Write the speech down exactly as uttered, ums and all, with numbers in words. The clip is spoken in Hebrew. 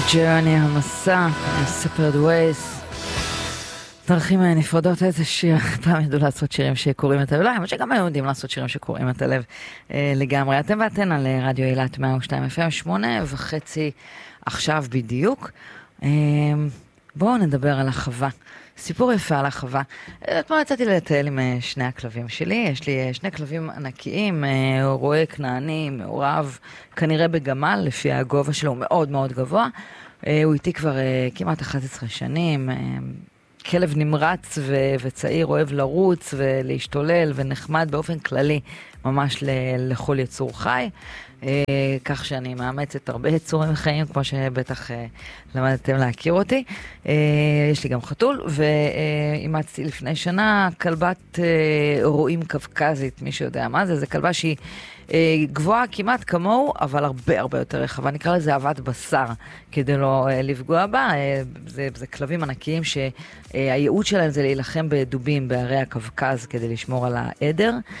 ג'רני, המסע, ספרד ווייס, דרכים נפרדות. איזה שיר, פעם ידעו לעשות שירים שקוראים את הלב, לא, אבל שגם היום יודעים לעשות שירים שקוראים את הלב אה, לגמרי. אתם ואתן על רדיו אילת מאה ושתיים אף אם, שמונה וחצי עכשיו בדיוק. אה, בואו נדבר על החווה. סיפור יפה על החווה. אתמול יצאתי לטייל עם שני הכלבים שלי, יש לי שני כלבים ענקיים, רועה כנעני, מעורב, כנראה בגמל, לפי הגובה שלו, הוא מאוד מאוד גבוה. הוא איתי כבר כמעט אחת עשרה שנים, כלב נמרץ ו- וצעיר, אוהב לרוץ ולהשתולל ונחמד באופן כללי, ממש ל- לכל יצור חי. אה, כך שאני מאמצת הרבה יצורים חיים, כמו שבטח אה, למדתם להכיר אותי. אה, יש לי גם חתול, ואימצתי לפני שנה כלבת אה, רועים קווקזית, מי שיודע מה זה, זה כלבה שהיא אה, גבוהה כמעט כמוהו, אבל הרבה הרבה יותר רחבה, נקרא לזה אהבת בשר, כדי לא אה, לפגוע בה. אה, זה, זה כלבים ענקיים שהייעוד שלהם זה להילחם בדובים בערי הקווקז, כדי לשמור על העדר.